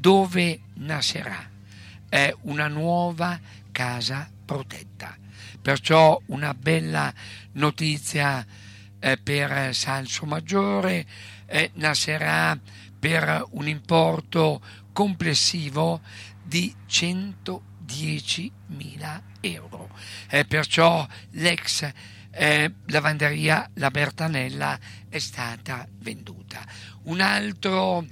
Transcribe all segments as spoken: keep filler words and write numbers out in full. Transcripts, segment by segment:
dove nascerà eh, una nuova casa protetta. Perciò una bella notizia eh, per Salsomaggiore, eh, nascerà per un importo complessivo di centodiecimila euro. Eh, perciò l'ex eh, lavanderia La Bertanella è stata venduta. Un altro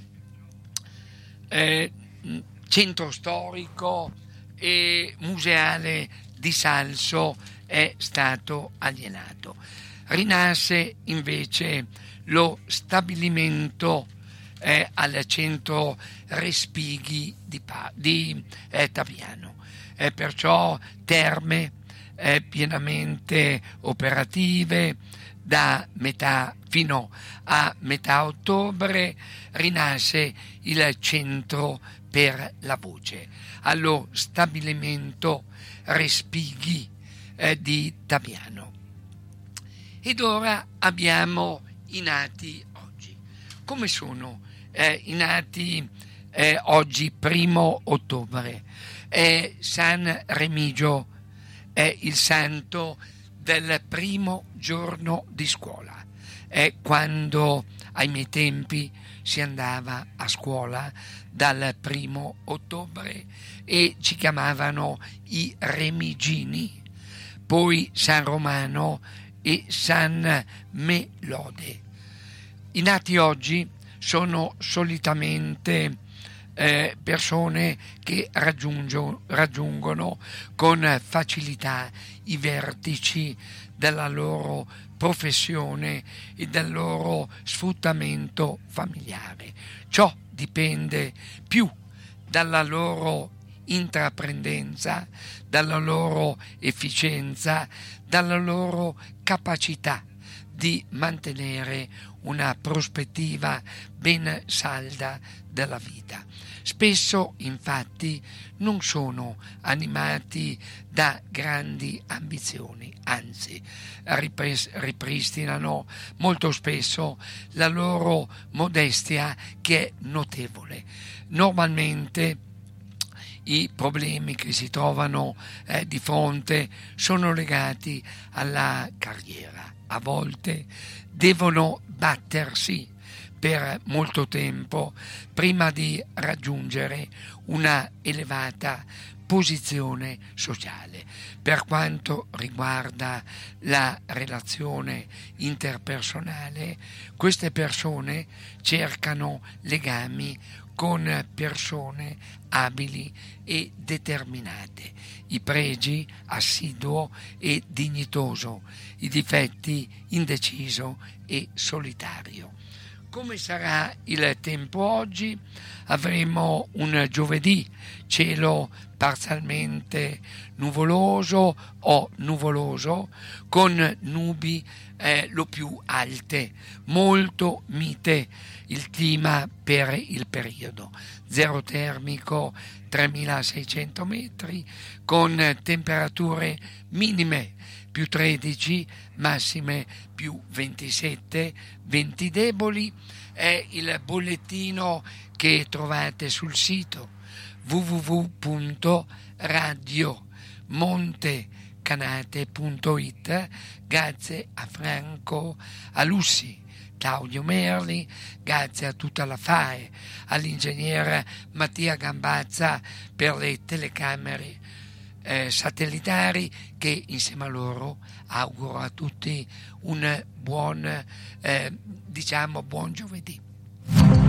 eh, centro storico e museale di Salso è stato alienato. Rinasce invece lo stabilimento eh, al centro Respighi di, pa- di eh, Taviano. Eh, perciò terme eh, pienamente operative da metà fino a metà ottobre. Rinasce il centro per la voce allo stabilimento Respighi eh, di Taviano. Ed ora abbiamo i nati oggi. Come sono eh, i nati eh, oggi, primo ottobre? Eh, San Remigio è il santo del primo giorno di scuola. È quando ai miei tempi si andava a scuola dal primo ottobre e ci chiamavano i Remigini. Poi San Romano e San Melode. I nati oggi sono solitamente eh, persone che raggiungono, raggiungono con facilità i vertici della loro professione e del loro sfruttamento familiare. Ciò dipende più dalla loro intraprendenza, dalla loro efficienza, dalla loro capacità di mantenere una prospettiva ben salda della vita. Spesso, infatti, non sono animati da grandi ambizioni, anzi, ripres- ripristinano molto spesso la loro modestia, che è notevole. Normalmente i problemi che si trovano eh, di fronte sono legati alla carriera. A volte devono battersi per molto tempo prima di raggiungere una elevata posizione sociale. Per quanto riguarda la relazione interpersonale, queste persone cercano legami con persone abili e determinate, i pregi assiduo e dignitoso, i difetti indeciso e solitario. Come sarà il tempo oggi? Avremo un giovedì, cielo parzialmente nuvoloso o nuvoloso, con nubi eh, lo più alte, molto mite il clima per il periodo. Zero termico tremilaseicento metri, con temperature minime più tredici, massime più ventisette, venti deboli. È il bollettino che trovate sul sito w w w punto radio montecanate punto it. Grazie a Franco Alussi, Claudio Merli, grazie a tutta la F A E, all'ingegnere Mattia Gambazza per le telecamere eh, satellitari, che insieme a loro auguro a tutti un buon, eh, diciamo, buon giovedì.